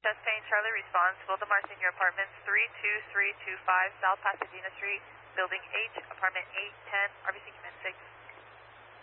Chastain Charlie responds, Wildemar Senior Apartments, 32325 South Pasadena Street, Building H, Apartment 810, RBC Command 6.